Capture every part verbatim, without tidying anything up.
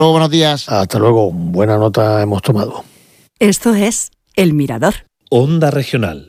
Oh, buenos días. Hasta luego. Buena nota hemos tomado. Esto es El Mirador. Onda Regional.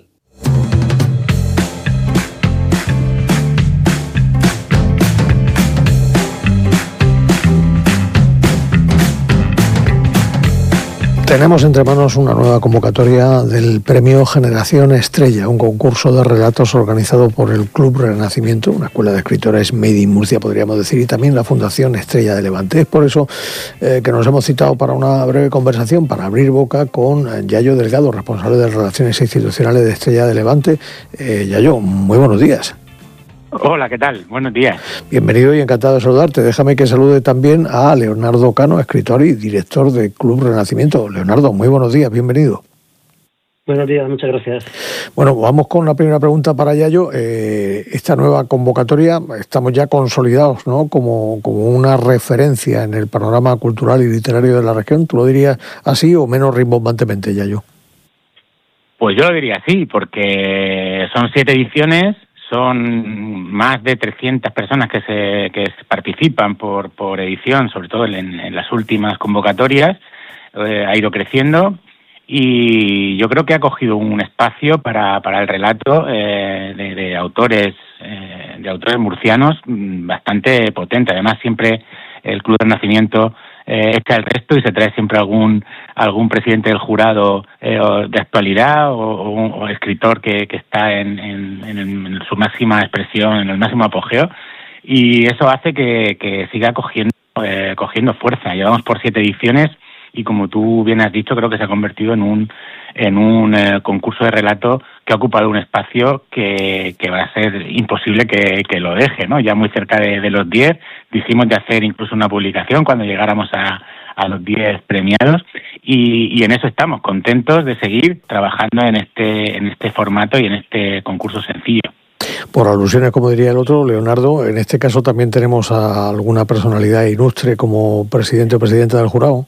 Tenemos entre manos una nueva convocatoria del Premio Generación Estrella, un concurso de relatos organizado por el Club Renacimiento, una escuela de escritores Made in Murcia, podríamos decir, y también la Fundación Estrella de Levante. Es por eso eh, que nos hemos citado para una breve conversación, para abrir boca con Yayo Delgado, responsable de Relaciones Institucionales de Estrella de Levante. Eh, Yayo, muy buenos días. Hola, ¿qué tal? Buenos días. Bienvenido y encantado de saludarte. Déjame que salude también a Leonardo Cano, escritor y director de Club Renacimiento. Leonardo, muy buenos días, bienvenido. Buenos días, muchas gracias. Bueno, vamos con la primera pregunta para Yayo. Eh, esta nueva convocatoria, estamos ya consolidados, ¿no?, como, como una referencia en el panorama cultural y literario de la región. ¿Tú lo dirías así o menos rimbombantemente, Yayo? Pues yo lo diría así, porque son siete ediciones. Son más de trescientas personas que se que participan por por edición, sobre todo en, en las últimas convocatorias. Eh, ha ido creciendo y yo creo que ha cogido un espacio para para el relato eh, de, de autores eh, de autores murcianos bastante potente. Además, siempre el Club Renacimiento eh, echa el resto y se trae siempre algún algún presidente del jurado eh, de actualidad o, o, o escritor que, que está en, en, en su máxima expresión, en el máximo apogeo, y eso hace que, que siga cogiendo eh, cogiendo fuerza. Llevamos por siete ediciones y, como tú bien has dicho, creo que se ha convertido en un en un eh, concurso de relato que ha ocupado un espacio que, que va a ser imposible que, que lo deje, ¿no? Ya muy cerca de, de los diez, dijimos de hacer incluso una publicación cuando llegáramos a, a los diez premiados, y, y en eso estamos, contentos de seguir trabajando en este en este formato y en este concurso sencillo. Por alusiones, como diría el otro, Leonardo, en este caso también tenemos a alguna personalidad ilustre como presidente o presidenta del jurado.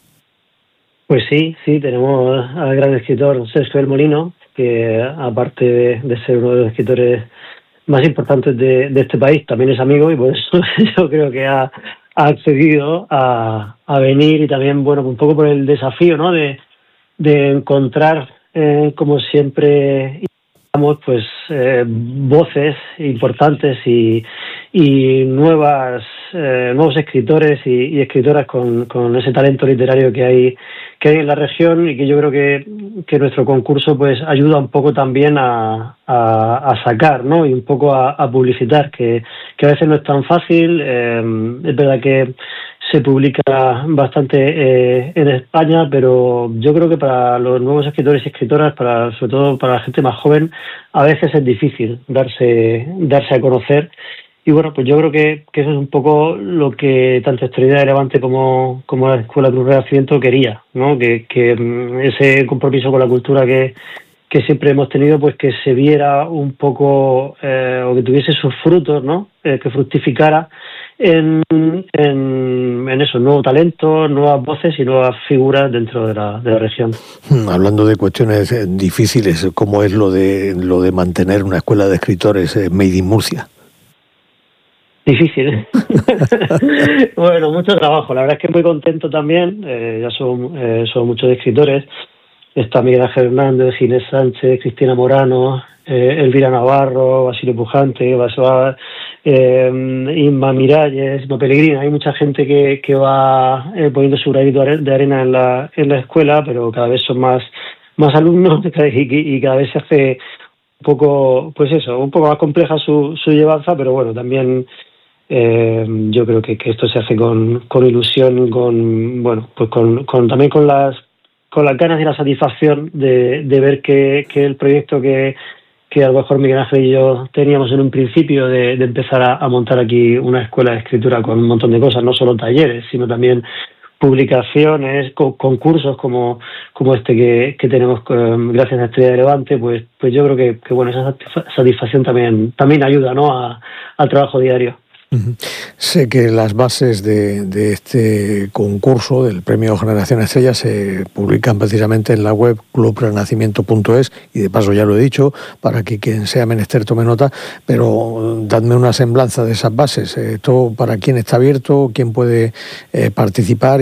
Pues sí, sí, tenemos al gran escritor Sergio del Molino, que aparte de, de ser uno de los escritores más importantes de, de este país, también es amigo, y por eso yo creo que ha, ha accedido a, a venir, y también, bueno, un poco por el desafío, ¿no?, de, de encontrar, eh, como siempre, pues eh, voces importantes y, y nuevas eh, nuevos escritores y, y escritoras con, con ese talento literario que hay que hay en la región, y que yo creo que, que nuestro concurso pues ayuda un poco también a, a, a sacar, ¿no?, y un poco a, a publicitar, que, que a veces no es tan fácil. Eh, es verdad que se publica bastante eh, en España, pero yo creo que para los nuevos escritores y escritoras, para sobre todo para la gente más joven, a veces es difícil darse darse a conocer. Y bueno, pues yo creo que, que eso es un poco lo que tanto Estrella de Levante como, como la Escuela Club Renacimiento quería, ¿no? Que, que ese compromiso con la cultura que, que siempre hemos tenido, pues que se viera un poco, eh, o que tuviese sus frutos, ¿no?, eh, que fructificara en, en, en eso, nuevo talento, nuevas voces y nuevas figuras dentro de la, de la región. Hablando de cuestiones difíciles, ¿cómo es lo de lo de mantener una escuela de escritores Made in Murcia? Difícil, ¿eh? Bueno, mucho trabajo. La verdad es que muy contento también. Eh, ya son, eh, son muchos escritores. Está Miguel Ángel Hernández, Ginés Sánchez, Cristina Morano, eh, Elvira Navarro, Basilio Pujante, Basoa, eh, Inma Miralles, Inma Pellegrina. Hay mucha gente que, que va eh, poniendo su granito de arena en la, en la escuela, pero cada vez son más, más alumnos y, y cada vez se hace un poco, pues eso, un poco más compleja su, su llevanza, pero bueno, también Eh, yo creo que, que esto se hace con, con ilusión, con bueno, pues con, con también con las con las ganas y la satisfacción de, de ver que, que el proyecto que, que a lo mejor Miguel Ángel y yo teníamos en un principio de, de empezar a, a montar aquí una escuela de escritura con un montón de cosas, no solo talleres, sino también publicaciones, co- concursos como, como este que, que tenemos eh, gracias a Estrella de Levante, pues, pues yo creo que, que bueno, esa satisfacción también, también ayuda, ¿no?, a, al trabajo diario. Uh-huh. Sé que las bases de, de este concurso del Premio Generación Estrella se publican precisamente en la web club renacimiento punto es, y de paso ya lo he dicho, para que quien sea menester tome nota, pero dadme una semblanza de esas bases. ¿Esto para quién está abierto? ¿Quién puede eh, participar?